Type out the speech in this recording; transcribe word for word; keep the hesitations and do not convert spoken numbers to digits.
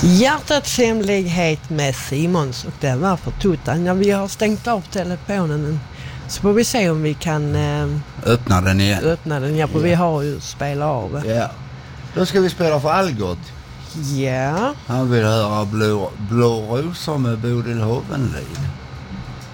Hjärtats hemlighet med Simons, och det var för tutan. När vi har stängt av telefonen så får vi se om vi kan eh, öppna den igen. Öppna den, ja, för ja. Vi har ju spelat av. Ja. Då ska vi spela för Algot. Ja. Han vill höra Blå, blå rosor med Bodil Hovenlid.